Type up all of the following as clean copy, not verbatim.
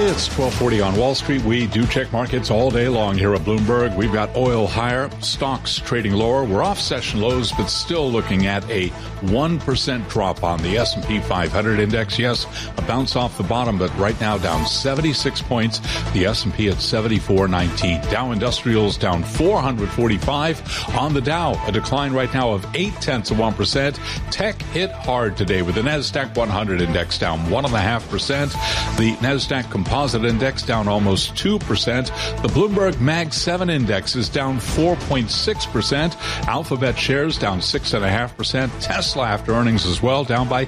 It's 1240 on Wall Street. We do check markets all day long here at Bloomberg. We've got oil higher, stocks trading lower. We're off session lows, but still looking at a 1% drop on the S&P 500 index. Yes, a bounce off the bottom, but right now down 76 points. The S&P at 74.19. Dow Industrials down 445. On the Dow, a decline right now of 0.8%. Tech hit hard today with the NASDAQ 100 index down 1.5%. The NASDAQ Composite Index down almost 2%. The Bloomberg Mag 7 Index is down 4.6%. Alphabet shares down 6.5%. Tesla after earnings as well down by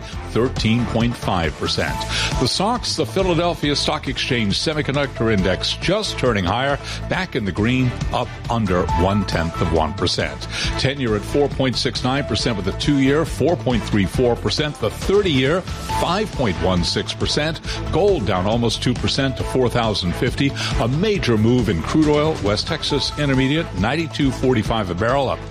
13.5%. The SOX, the Philadelphia Stock Exchange Semiconductor Index, just turning higher, back in the green, up under 0.1%. 10-year at 4.69% with the 2-year 4.34%. The 30-year 5.16%. Gold down almost 2% to $4,050. A major move in crude oil. West Texas Intermediate, $92.45 a barrel, up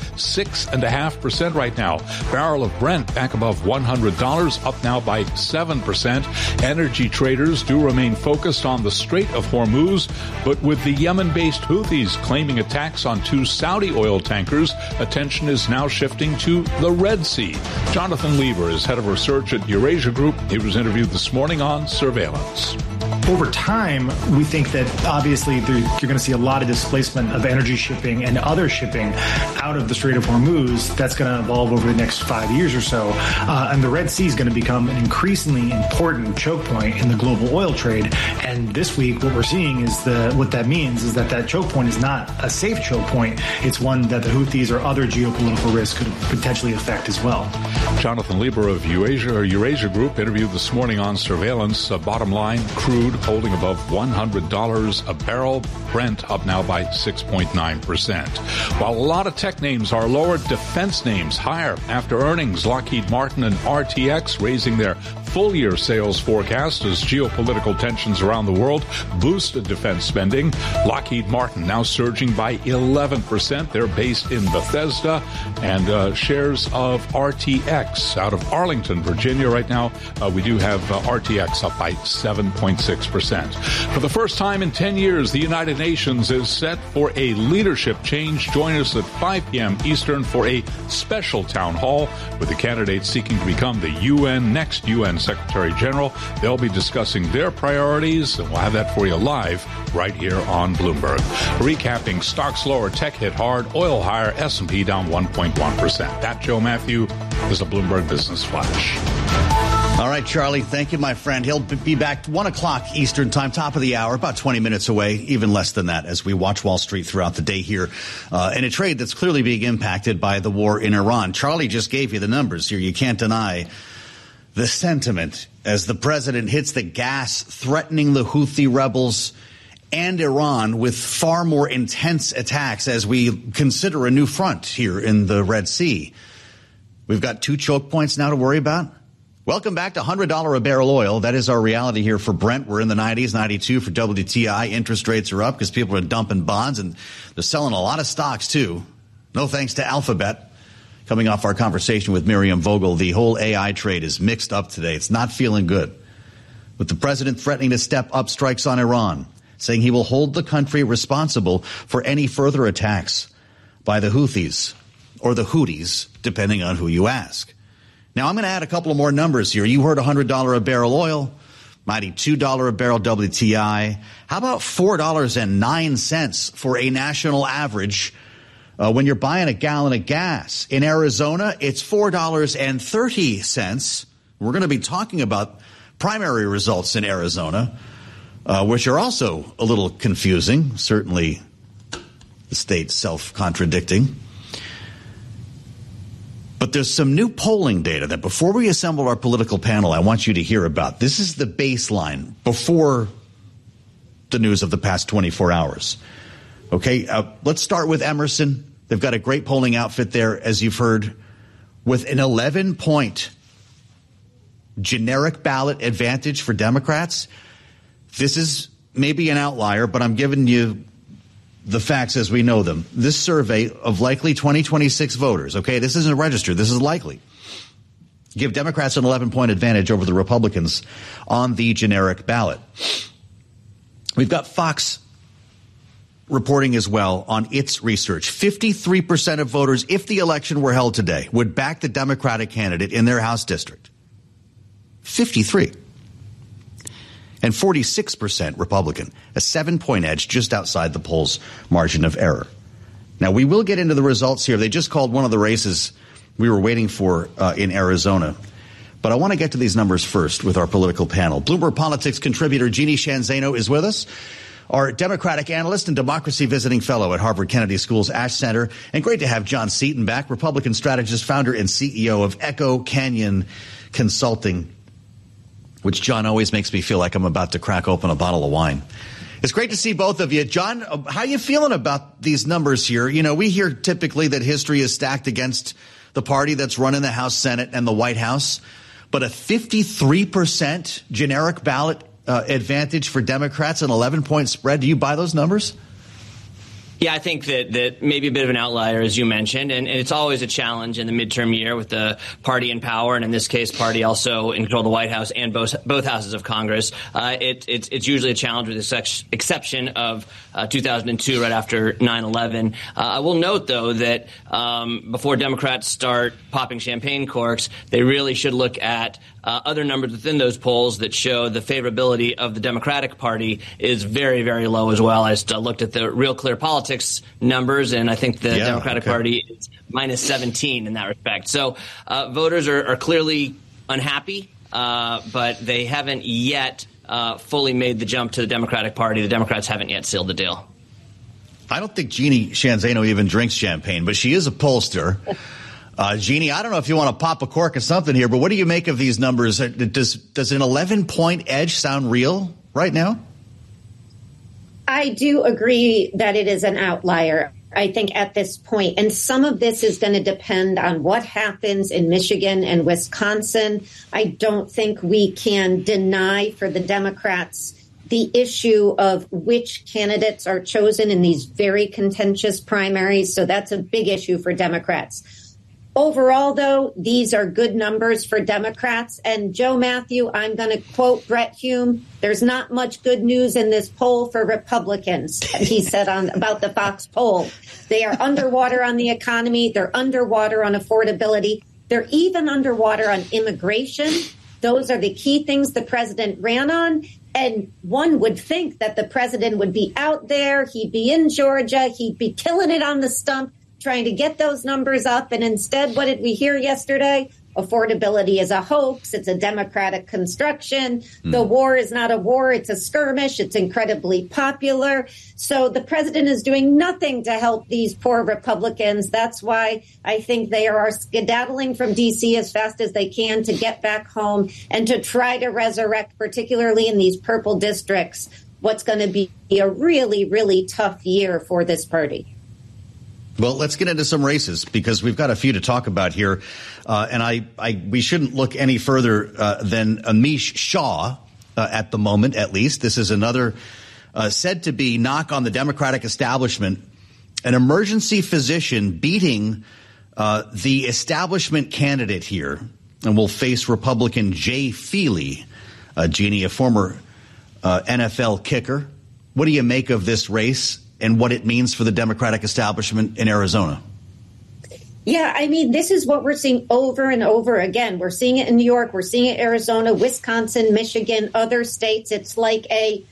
6.5% right now. Barrel of Brent back above $100, up now by 7%. Energy traders do remain focused on the Strait of Hormuz, but with the Yemen-based Houthis claiming attacks on 2 Saudi oil tankers, attention is now shifting to the Red Sea. Jonathan Lieber is head of research at Eurasia Group. He was interviewed this morning on surveillance. Over time, we think that obviously you're going to see a lot of displacement of energy shipping and other shipping out of the Strait of Hormuz. That's going to evolve over the next 5 years or so. And the Red Sea is going to become an increasingly important choke point in the global oil trade. And this week, what we're seeing is what that means is that choke point is not a safe choke point. It's one that the Houthis or other geopolitical risks could potentially affect as well. Jonathan Lieber of Eurasia Group interviewed this morning on surveillance. Bottom line, crude holding above $100 a barrel. Brent up now by 6.9%. While a lot of tech names are lower, defense names higher after earnings. Lockheed Martin and RTX raising their full-year sales forecast as geopolitical tensions around the world boosted defense spending. Lockheed Martin now surging by 11%. They're based in Bethesda, and shares of RTX out of Arlington, Virginia right now. We do have RTX up by 7.6%. For the first time in 10 years, the United Nations is set for a leadership change. Join us at 5 p.m. Eastern for a special town hall with the candidates seeking to become the next UN Secretary General. They'll be discussing their priorities, and we'll have that for you live right here on Bloomberg. Recapping, stocks lower, tech hit hard, oil higher, S&P down 1.1%. That, Joe Matthew, is a Bloomberg Business Flash. All right, Charlie, thank you, my friend. He'll be back 1 o'clock Eastern time, top of the hour, about 20 minutes away, even less than that, as we watch Wall Street throughout the day here in a trade that's clearly being impacted by the war in Iran. Charlie just gave you the numbers here. You can't deny the sentiment as the president hits the gas, threatening the Houthi rebels and Iran with far more intense attacks as we consider a new front here in the Red Sea. We've got 2 choke points now to worry about. Welcome back to $100 a barrel oil. That is our reality here for Brent. We're in the 90s, 92 for WTI. Interest rates are up because people are dumping bonds, and they're selling a lot of stocks, too. No thanks to Alphabet. Coming off our conversation with Miriam Vogel, the whole AI trade is mixed up today. It's not feeling good. With the president threatening to step up strikes on Iran, saying he will hold the country responsible for any further attacks by the Houthis, or the Houthis, depending on who you ask. Now, I'm going to add a couple of more numbers here. You heard $100 a barrel oil, mighty $2 a barrel WTI. How about $4.09 for a national average when you're buying a gallon of gas? In Arizona, it's $4.30. We're going to be talking about primary results in Arizona, which are also a little confusing, certainly the state's self-contradicting. But there's some new polling data that before we assemble our political panel, I want you to hear about. This is the baseline before the news of the past 24 hours. Okay, let's start with Emerson. They've got a great polling outfit there, as you've heard, with an 11-point generic ballot advantage for Democrats. This is maybe an outlier, but I'm giving you the facts as we know them. This survey of likely 2026 voters, okay, this isn't registered, this is likely, give Democrats an 11-point advantage over the Republicans on the generic ballot. We've got Fox reporting as well on its research. 53% of voters, if the election were held today, would back the Democratic candidate in their House district. 53. And 46% Republican, a 7-point edge just outside the poll's margin of error. Now, we will get into the results here. They just called one of the races we were waiting for in Arizona. But I want to get to these numbers first with our political panel. Bloomberg Politics contributor Jeannie Sheehan Zaino is with us, our Democratic analyst and democracy visiting fellow at Harvard Kennedy School's Ash Center. And great to have John Seaton back, Republican strategist, founder and CEO of Echo Canyon Consulting, which, John, always makes me feel like I'm about to crack open a bottle of wine. It's great to see both of you. John, how are you feeling about these numbers here? You know, we hear typically that history is stacked against the party that's running the House, Senate, and the White House. But a 53% generic ballot advantage for Democrats, an 11-point spread. Do you buy those numbers? Yeah, I think that maybe a bit of an outlier, as you mentioned, and it's always a challenge in the midterm year with the party in power, and in this case, party also in control of the White House and both houses of Congress. It's usually a challenge with the exception of 2002, right after 9/11. I will note, though, that before Democrats start popping champagne corks, they really should look at other numbers within those polls that show the favorability of the Democratic Party is very, very low as well. I just looked at the Real Clear Politics numbers, and I think the Democratic Party is minus 17 in that respect. So voters are clearly unhappy, but they haven't yet fully made the jump to the Democratic Party. The Democrats haven't yet sealed the deal. I don't think Jeannie Sheehan Zaino even drinks champagne, but she is a pollster. Jeannie, I don't know if you want to pop a cork or something here, but what do you make of these numbers? Does an 11-point edge sound real right now? I do agree that it is an outlier, I think, at this point. And some of this is going to depend on what happens in Michigan and Wisconsin. I don't think we can deny for the Democrats the issue of which candidates are chosen in these very contentious primaries. So that's a big issue for Democrats. Overall, though, these are good numbers for Democrats. And Joe Matthew, I'm going to quote Brett Hume, there's not much good news in this poll for Republicans, he said about the Fox poll. They are underwater on the economy. They're underwater on affordability. They're even underwater on immigration. Those are the key things the president ran on. And one would think that the president would be out there. He'd be in Georgia. He'd be killing it on the stump, trying to get those numbers up. And instead, what did we hear yesterday? Affordability is a hoax. It's a Democratic construction. The war is not a war. It's a skirmish. It's incredibly popular. So the president is doing nothing to help these poor Republicans. That's why I think they are skedaddling from D.C. as fast as they can to get back home and to try to resurrect, particularly in these purple districts, what's going to be a really, really tough year for this party. Well, let's get into some races because we've got a few to talk about here. And we shouldn't look any further than Amish Shah at the moment, at least. This is another said to be knock on the Democratic establishment, an emergency physician beating the establishment candidate here and will face Republican Jay Feely, Jeannie, a former NFL kicker. What do you make of this race and what it means for the Democratic establishment in Arizona? Yeah, I mean, this is what we're seeing over and over again. We're seeing it in New York. We're seeing it in Arizona, Wisconsin, Michigan, other states. It's like a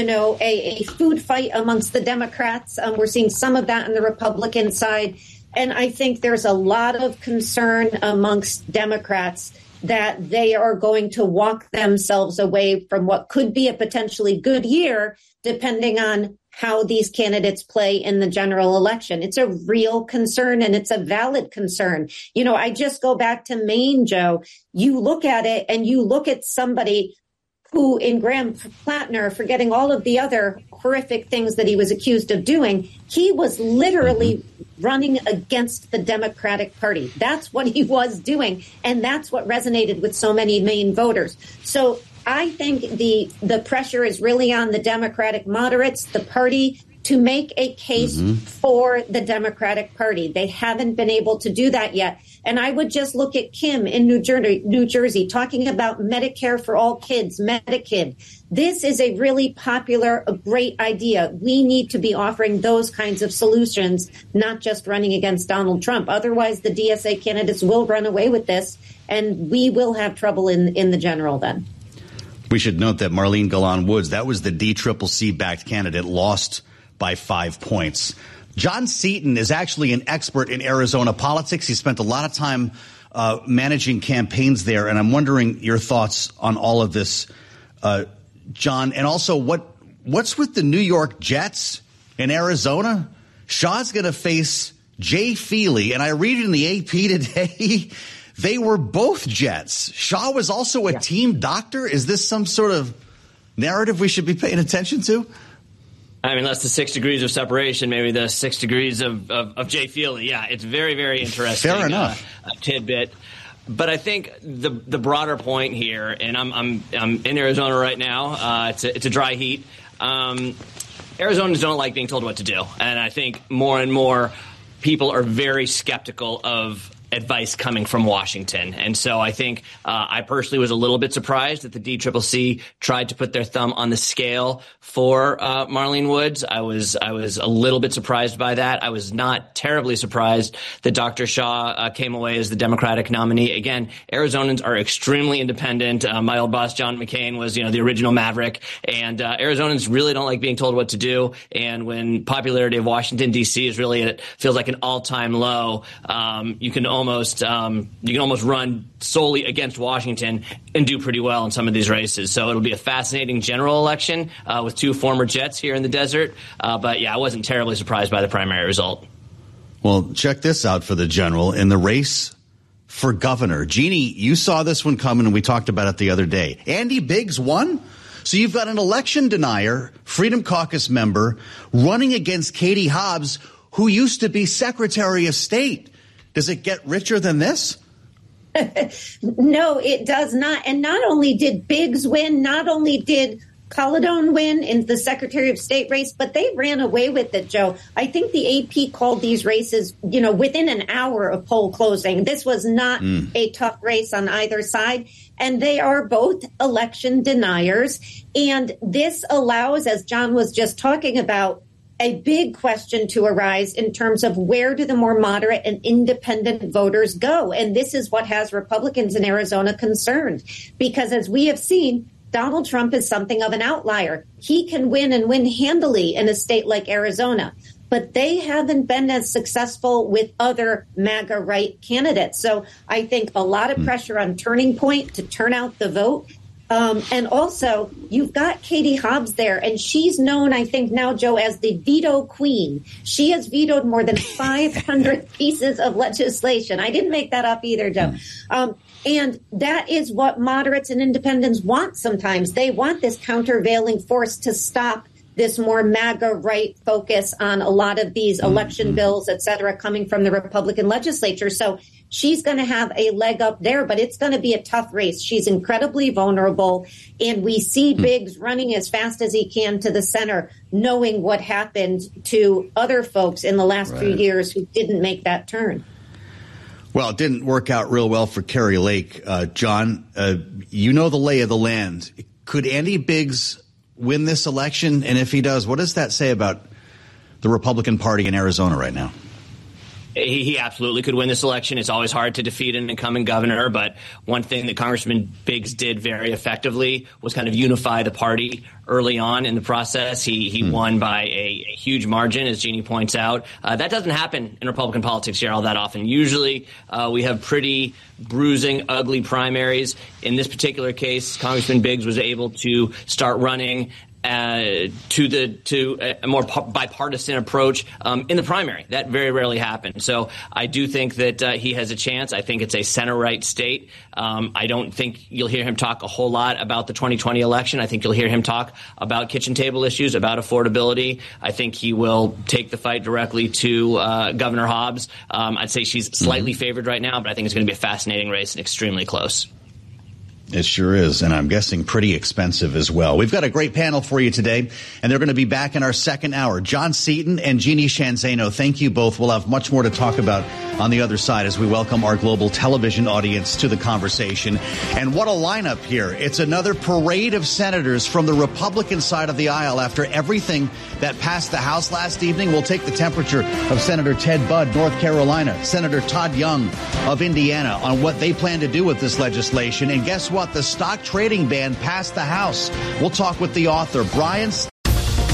food fight amongst the Democrats. We're seeing some of that on the Republican side. And I think there's a lot of concern amongst Democrats that they are going to walk themselves away from what could be a potentially good year, depending on how these candidates play in the general election. It's a real concern, and it's a valid concern. You know, I just go back to Maine, Joe. You look at it and you look at somebody who in Graham Plattner, forgetting all of the other horrific things that he was accused of doing, he was literally running against the Democratic Party. That's what he was doing. And that's what resonated with so many Maine voters. So I think the pressure is really on the Democratic moderates, the party, to make a case for the Democratic Party. They haven't been able to do that yet. And I would just look at Kim in New Jersey talking about Medicare for all kids, Medicaid. This is a really popular, a great idea. We need to be offering those kinds of solutions, not just running against Donald Trump. Otherwise, the DSA candidates will run away with this, and we will have trouble in the general then. We should note that Marlene Golan Woods, that was the DCCC-backed candidate, lost by 5 points. John Seaton is actually an expert in Arizona politics. He spent a lot of time managing campaigns there, and I'm wondering your thoughts on all of this, John, and also what's with the New York Jets in Arizona? Shaw's going to face Jay Feely, and I read in the AP today they were both Jets. Shaw was also a team doctor. Is this some sort of narrative we should be paying attention to? I mean, that's the 6 degrees of separation, maybe the 6 degrees of Jay Feely. Yeah, it's very, very interesting. Fair enough. Tidbit. But I think the broader point here, and I'm in Arizona right now. It's a dry heat. Arizonans don't like being told what to do, and I think more and more people are very skeptical of advice coming from Washington. And so I think I personally was a little bit surprised that the DCCC tried to put their thumb on the scale for Marlene Woods. I was a little bit surprised by that. I was not terribly surprised that Dr. Shaw came away as the Democratic nominee. Again, Arizonans are extremely independent. My old boss, John McCain, was, the original Maverick. And Arizonans really don't like being told what to do. And when popularity of Washington, D.C. is really, it feels like an all-time low, you can almost run solely against Washington and do pretty well in some of these races. So it'll be a fascinating general election with two former Jets here in the desert. But yeah, I wasn't terribly surprised by the primary result. Well, check this out for the general in the race for governor. Jeannie, you saw this one coming, and we talked about it the other day. Andy Biggs won. So you've got an election denier, Freedom Caucus member, running against Katie Hobbs, who used to be Secretary of State. Does it get richer than this? No, it does not. And not only did Biggs win, not only did Colladone win in the Secretary of State race, but they ran away with it, Joe. I think the AP called these races, within an hour of poll closing. This was not a tough race on either side. And they are both election deniers. And this allows, as John was just talking about, a big question to arise in terms of where do the more moderate and independent voters go? And this is what has Republicans in Arizona concerned, because as we have seen, Donald Trump is something of an outlier. He can win and win handily in a state like Arizona, but they haven't been as successful with other MAGA right candidates. So I think a lot of pressure on Turning Point to turn out the vote. And also, you've got Katie Hobbs there, and she's known, I think now, Joe, as the veto queen. She has vetoed more than 500 pieces of legislation. I didn't make that up either, Joe. And that is what moderates and independents want sometimes. They want this countervailing force to stop this more MAGA right focus on a lot of these election bills, et cetera, coming from the Republican legislature. So she's going to have a leg up there, but it's going to be a tough race. She's incredibly vulnerable, and we see Biggs running as fast as he can to the center, knowing what happened to other folks in the last few years who didn't make that turn. Well, it didn't work out real well for Kari Lake. John, you know the lay of the land. Could Andy Biggs win this election? And if he does, what does that say about the Republican Party in Arizona right now? He absolutely could win this election. It's always hard to defeat an incumbent governor, but one thing that Congressman Biggs did very effectively was kind of unify the party early on in the process. He won by a huge margin, as Jeannie points out. That doesn't happen in Republican politics here all that often. Usually we have pretty bruising, ugly primaries. In this particular case, Congressman Biggs was able to start running to a more bipartisan approach in the primary. That very rarely happens. So I do think that he has a chance. I think it's a center-right state. I don't think you'll hear him talk a whole lot about the 2020 election. I think you'll hear him talk about kitchen table issues, about affordability. I think he will take the fight directly to Governor Hobbs. I'd say she's slightly favored right now, but I think it's going to be a fascinating race and extremely close. It sure is, and I'm guessing pretty expensive as well. We've got a great panel for you today, and they're going to be back in our second hour. John Seaton and Jeannie Shanzano, thank you both. We'll have much more to talk about on the other side as we welcome our global television audience to the conversation. And what a lineup here. It's another parade of senators from the Republican side of the aisle after everything that passed the House last evening. We'll take the temperature of Senator Ted Budd, North Carolina, Senator Todd Young of Indiana on what they plan to do with this legislation. And guess what? The stock trading ban passed the House. We'll talk with the author, Brian